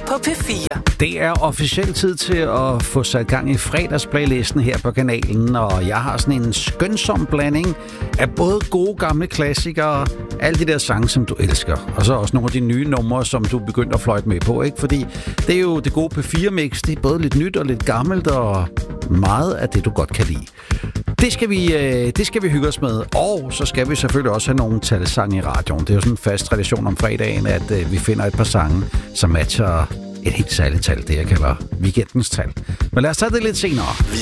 på P4. Det er officielt tid til at få sat gang i fredagsplaylisten her på kanalen, og jeg har sådan en skønsom blanding af både gode gamle klassikere, alle de der sange, som du elsker, og så også nogle af de nye numre, som du begyndte at fløjte med på, ikke? Fordi det er jo det gode P4-mix, det er både lidt nyt og lidt gammelt, og meget af det, du godt kan lide. Det skal vi hygge os med, og så skal vi selvfølgelig også have nogle talsange i radioen. Det er jo sådan en fast tradition om fredagen, at vi finder et par sange, som matcher et helt særligt tal, det jeg kalder weekendens tal. Men lad os tage det lidt senere.